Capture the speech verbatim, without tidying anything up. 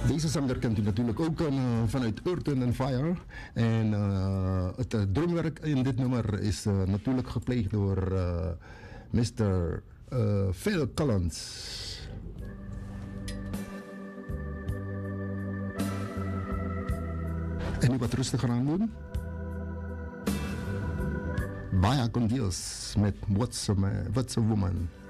Deze zanger kent u natuurlijk ook uh, vanuit Earth and Fire. En uh, het uh, drumwerk in dit nummer is uh, natuurlijk gepleegd door uh, mister Uh, Phil Collins. En nu wat rustiger aan doen. Vaya con Dios met What's a, Man, What's a Woman.